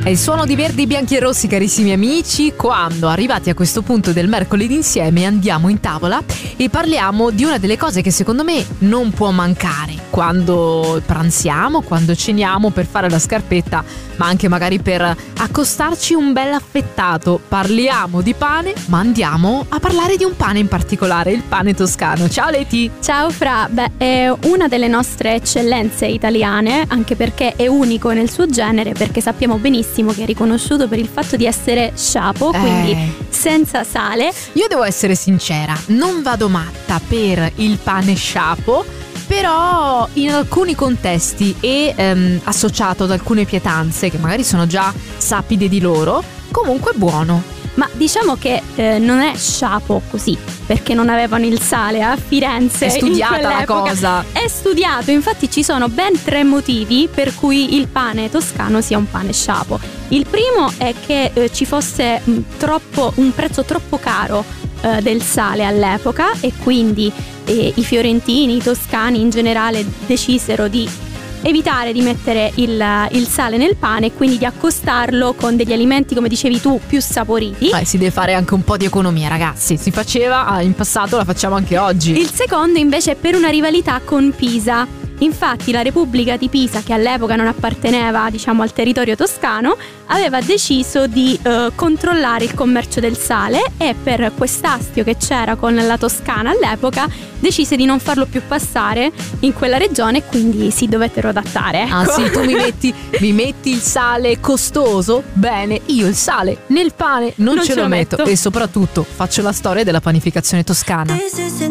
È il suono di Verdi, Bianchi e Rossi, carissimi amici, quando arrivati a questo punto del mercoledì insieme andiamo in tavola e parliamo di una delle cose che secondo me non può mancare quando pranziamo, quando ceniamo, per fare la scarpetta, ma anche magari per accostarci un bel affettato. Parliamo di pane, ma andiamo a parlare di un pane in particolare, il pane toscano. Ciao Leti! Ciao Fra, è una delle nostre eccellenze italiane, anche perché è unico nel suo genere, perché sappiamo benissimo che è riconosciuto per il fatto di essere sciapo, quindi senza sale. Io devo essere sincera, non vado matta per il pane sciapo, però in alcuni contesti e associato ad alcune pietanze che magari sono già sapide di loro, comunque buono. Ma diciamo che non è sciapo così, perché non avevano il sale a Firenze. È studiata la cosa. È studiato, infatti ci sono ben 3 motivi per cui il pane toscano sia un pane sciapo. Il primo è che ci fosse un prezzo troppo caro del sale all'epoca, e quindi i fiorentini, i toscani in generale decisero di evitare di mettere il sale nel pane e quindi di accostarlo con degli alimenti, come dicevi tu, più saporiti. Si deve fare anche un po' di economia, ragazzi. Si faceva in passato, la facciamo anche oggi. Il secondo invece è per una rivalità con Pisa. Infatti la Repubblica di Pisa, che all'epoca non apparteneva, diciamo, al territorio toscano, aveva deciso di controllare il commercio del sale, e per quest'astio che c'era con la Toscana all'epoca decise di non farlo più passare in quella regione, e quindi si dovettero adattare, ecco. Ah sì, tu mi metti il sale costoso? Bene, io il sale nel pane non ce lo metto. E soprattutto faccio la storia della panificazione toscana.